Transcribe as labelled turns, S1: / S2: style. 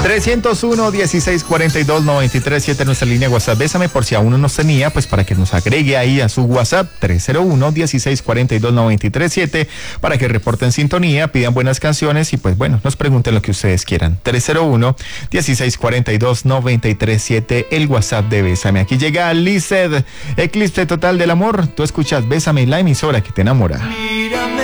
S1: 301-1642-937 nuestra línea WhatsApp. Bésame, por si aún no nos tenía, pues para que nos agregue ahí a su WhatsApp 301-1642-937 para que reporten sintonía, pidan buenas canciones y pues bueno, nos pregunten lo que ustedes quieran. 301-1642-937, el WhatsApp de Bésame. Aquí llega Lizeth, Eclipse Total del Amor. Tú escuchas Bésame, la emisora que te enamora.
S2: Mírame.